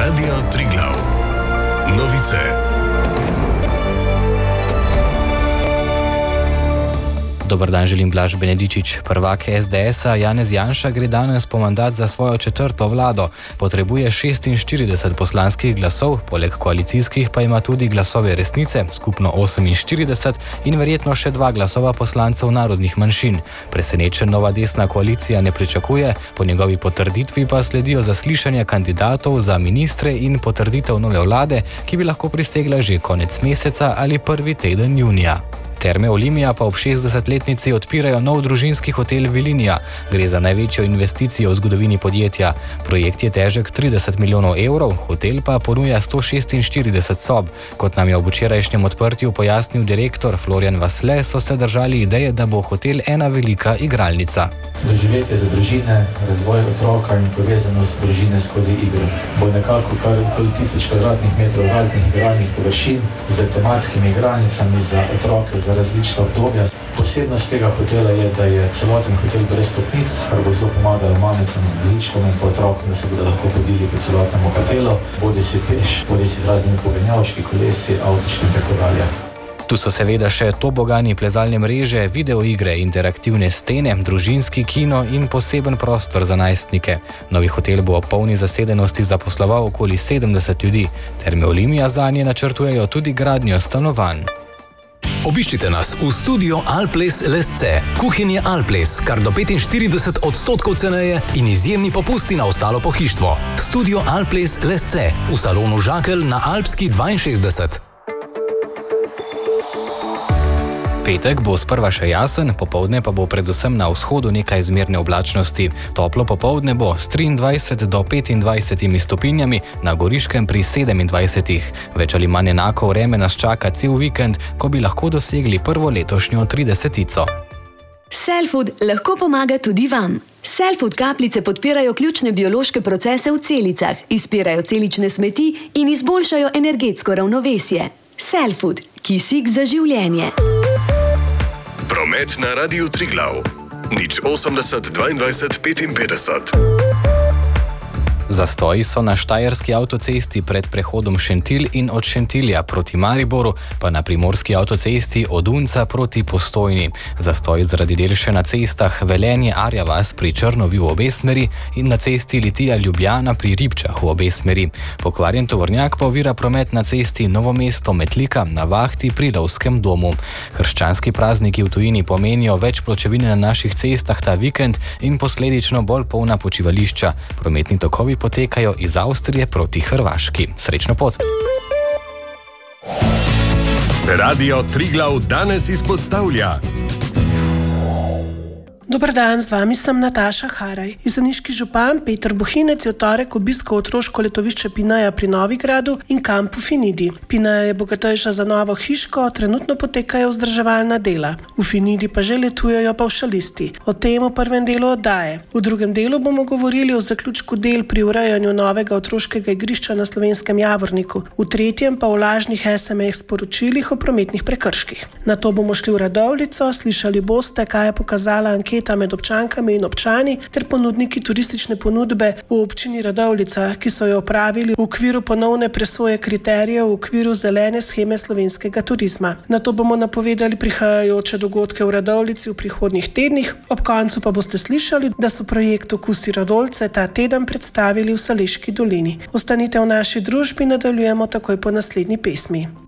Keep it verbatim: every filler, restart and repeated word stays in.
Radio Triglav. Novice. Dobar dan, želim Blaž Benedičič. Prvak es de esa Janez Janša gre danes po mandat za svojo četrto vlado. Potrebuje šestinštirideset poslanskih glasov, poleg koalicijskih pa ima tudi glasove resnice, skupno oseminštirideset, in verjetno še dva glasova poslancev narodnih manjšin. Presenečen nova desna koalicija ne pričakuje, po njegovi potrditvi pa sledijo zaslišanja kandidatov za ministre in potrditev nove vlade, ki bi lahko prisegla že konec meseca ali prvi teden junija. Terme Olimia pa ob šestdesetletnici odpirajo nov družinski hotel Vilinija. Gre za največjo investicijo v zgodovini podjetja. Projekt je težek trideset milijonov evrov, hotel pa ponuja sto šestinštirideset sob. Kot nam je ob včerajšnjem odprtju pojasnil direktor Florjan Vasle, so se držali ideje, da bo hotel ena velika igralnica. Doživetje za družine, razvoj otroka in povezanost družine skozi igro. Bo nekako kar okoli tisoč kvadratnih metrov raznih igralnih površin z tematskimi igralnicami za otroke za različna obdobja. Posebnost tega hotela je, da je celoten hotel brez stopnic, kar bo zelo pomagalo mamicam z različkom in pa otrokom, da se bodo lahko hodili po celotnemu hotelu, bodi si peš, bodi si z raznimi poganjavški kolesi, avtički in tako dalje. Tu so seveda še tobogani, plezalne mreže, videoigre, interaktivne stene, družinski kino in poseben prostor za najstnike. Novi hotel bo ob polni zasedenosti zaposloval okoli sedemdeset ljudi. Terme Olimia zanje načrtujejo tudi gradnjo stanovanj. Obiščite nas v studio Alples Lesce. Kuhinje Alples, kar do petinštirideset odstotkov ceneje in izjemni popusti na ostalo pohištvo. Studio Alples Lesce v salonu Žakelj na Alpski dvainšestdeset. Petek bo sprva še jasen, popoldne pa bo predvsem na vzhodu nekaj zmerne oblačnosti. Toplo popoldne bo s triindvajset do petindvajset stopinjami, na Goriškem pri sedemindvajsetih. Več ali manj enako vreme nas čaka cel vikend, ko bi lahko dosegli prvo letošnjo tridesetico. Cellfood lahko pomaga tudi vam. Cellfood kapljice podpirajo ključne biološke procese v celicah, izpirajo celične smeti in izboljšajo energetsko ravnovesje. Cellfood, kisik za življenje. Promet na Radiu Triglav. Nič osemdeset dvaindvajset petinpetdeset. Zastoji so na štajerski avtocesti pred prehodom Šentilj in od Šentilja proti Mariboru, pa na primorski avtocesti od Unca proti Postojni. Zastoj zaradi del še na cestah Velenje-Arja vas pri Črnovi v obe smeri in na cesti Litija-Ljubljana pri Ribčah v obe smeri. Pokvarjen tovornjak pa ovira promet na cesti Novo mesto-Metlika na vahti pri Lovskem domu. Krščanski prazniki v tujini pomenijo več pločevine na naših cestah ta vikend in posledično bolj polna počivališča. Prometni tokovi potekajo iz Avstrije proti Hrvaški. Srečno pot! Radio Triglav danes izpostavlja. Dobar dan, z vami sem Nataša Haraj. Jeseniški župan Peter Bohinec je v torek obiskal otroško letovišče Pinaja pri Novigradu in kamp v Finidi. Pinaja je bogatejša za novo hiško, trenutno potekajo vzdrževalna dela. V Finidi pa že letujejo pavšalisti. O tem v prvem delu oddaje. V drugem delu bomo govorili o zaključku del pri urejanju novega otroškega igrišča na Slovenskem Javorniku. V tretjem pa o lažnih es em es sporočilih o prometnih prekrških. Nato bomo šli v Radovljico, slišali boste, kaj je pokazala anketa med občankami in občani ter ponudniki turistične ponudbe v občini Radovljica, ki so jo opravili v okviru ponovne presoje kriterijev v okviru zelene sheme slovenskega turizma. Nato bomo napovedali prihajajoče dogodke v Radovljici v prihodnjih tednih, ob koncu pa boste slišali, da so projekt Okusi Radovljice ta teden predstavili v Šaleški dolini. Ostanite v naši družbi, nadaljujemo takoj po naslednji pesmi.